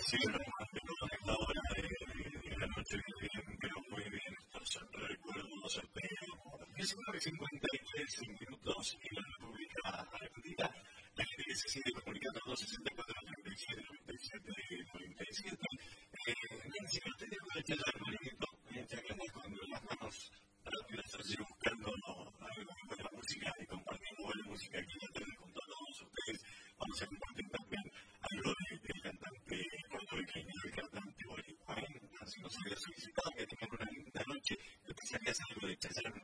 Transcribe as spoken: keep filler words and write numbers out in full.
Sí, normal, pero a esta hora de, de la noche bien, pero muy bien. Estos recuerdos de diecinueve cincuenta y tres minutos en la República Argentina. La gente que se sigue comunicando dos sesenta y cuatro, treinta y siete, noventa y siete, noventa y siete. Nancy, no tenía que echar el manito, ya que andas con las manos rápidas allí buscando algo con la música y compartiendo buena música aquí en la tarde junto a todos ustedes. Vamos a compartir también algo de, del cantante puertorriqueño, el cantante boliviano. Si nos había solicitado que tengan una linda noche, yo pensaría hacer algo de César